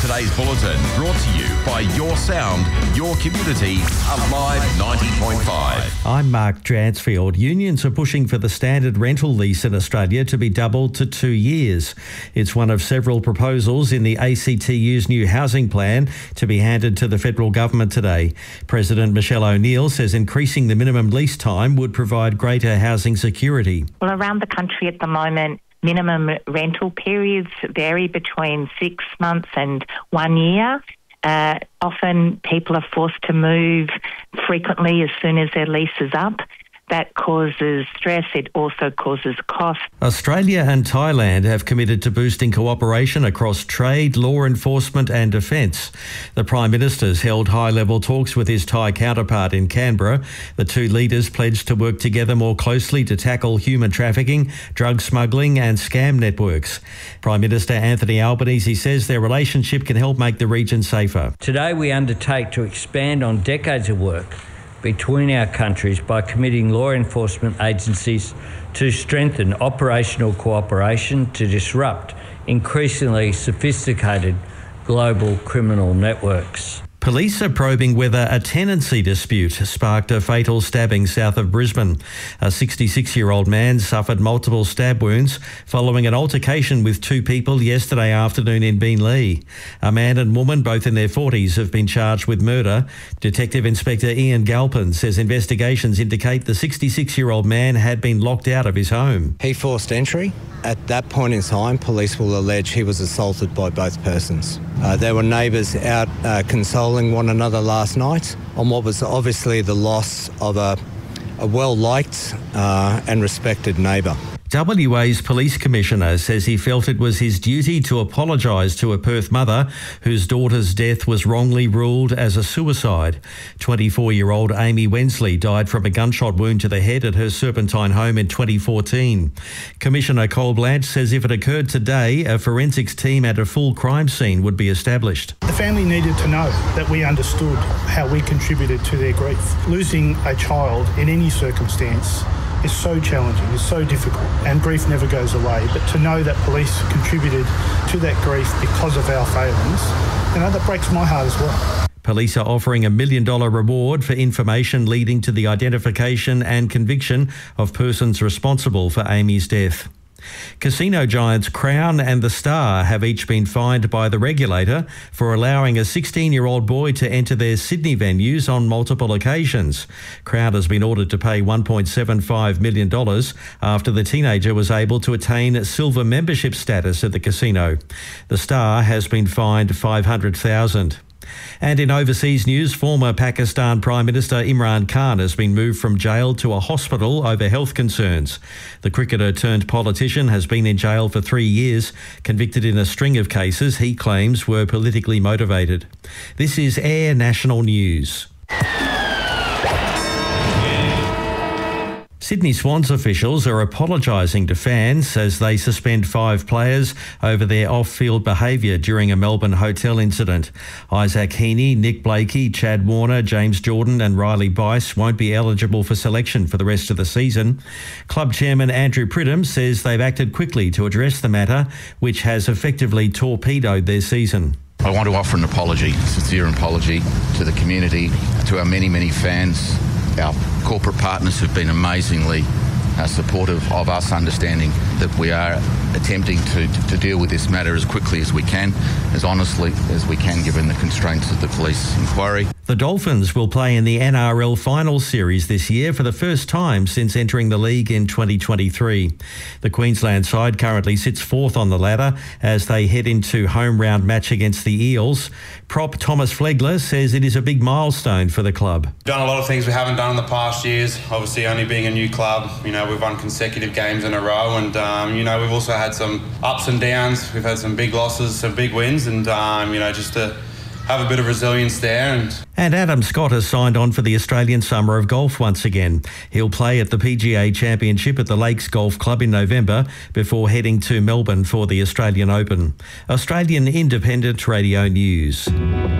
Today's bulletin brought to you by Your Sound, Your Community, Alive 90.5. I'm Mark Dransfield. Unions are pushing for the standard rental lease in Australia to be doubled to 2 years. It's one of several proposals in the ACTU's new housing plan to be handed to the federal government today. President Michelle O'Neill says increasing the minimum lease time would provide greater housing security. Well, around the country at the moment, minimum rental periods vary between 6 months and 1 year. Often people are forced to move frequently as soon as their lease is up. That causes stress. It also causes cost. Australia and Thailand have committed to boosting cooperation across trade, law enforcement and defence. The Prime Minister's held high-level talks with his Thai counterpart in Canberra. The two leaders pledged to work together more closely to tackle human trafficking, drug smuggling and scam networks. Prime Minister Anthony Albanese says their relationship can help make the region safer. Today we undertake to expand on decades of work between our countries by committing law enforcement agencies to strengthen operational cooperation to disrupt increasingly sophisticated global criminal networks. Police are probing whether a tenancy dispute sparked a fatal stabbing south of Brisbane. A 66-year-old man suffered multiple stab wounds following an altercation with two people yesterday afternoon in Beenleigh. A man and woman, both in their 40s, have been charged with murder. Detective Inspector Ian Galpin says investigations indicate the 66-year-old man had been locked out of his home. He forced entry. At that point in time, police will allege he was assaulted by both persons. There were neighbours out consoling one another last night on what was obviously the loss of a well-liked and respected neighbour. WA's Police Commissioner says he felt it was his duty to apologise to a Perth mother whose daughter's death was wrongly ruled as a suicide. 24-year-old Amy Wensley died from a gunshot wound to the head at her Serpentine home in 2014. Commissioner Cole Blanche says if it occurred today, a forensics team at a full crime scene would be established. The family needed to know that we understood how we contributed to their grief. Losing a child in any circumstance is so challenging, it's so difficult, and grief never goes away. But to know that police contributed to that grief because of our failings, that breaks my heart as well. Police are offering $1 million reward for information leading to the identification and conviction of persons responsible for Amy's death. Casino giants Crown and The Star have each been fined by the regulator for allowing a 16-year-old boy to enter their Sydney venues on multiple occasions. Crown has been ordered to pay $1.75 million after the teenager was able to attain silver membership status at the casino. The Star has been fined $500,000. And in overseas news, former Pakistan Prime Minister Imran Khan has been moved from jail to a hospital over health concerns. The cricketer turned politician has been in jail for 3 years, convicted in a string of cases he claims were politically motivated. This is Air National News. Sydney Swans officials are apologising to fans as they suspend 5 players over their off-field behaviour during a Melbourne hotel incident. Isaac Heaney, Nick Blakey, Chad Warner, James Jordan and Riley Bice won't be eligible for selection for the rest of the season. Club chairman Andrew Pridham says they've acted quickly to address the matter, which has effectively torpedoed their season. I want to offer an apology, a sincere apology to the community, to our many, many fans. Our corporate partners have been amazingly supportive of us, understanding that we are attempting to deal with this matter as quickly as we can, as honestly as we can, given the constraints of the police inquiry. The Dolphins will play in the NRL Finals Series this year for the first time since entering the league in 2023. The Queensland side currently sits 4th on the ladder as they head into home round match against the Eels. Prop Thomas Flegler says it is a big milestone for the club. We've done a lot of things we haven't done in the past years. Obviously, only being a new club, we've won consecutive games in a row, and we've also had some ups and downs. We've had some big losses, some big wins, and just to have a bit of resilience there. And Adam Scott has signed on for the Australian Summer of Golf once again. He'll play at the PGA Championship at the Lakes Golf Club in November before heading to Melbourne for the Australian Open. Australian Independent Radio News.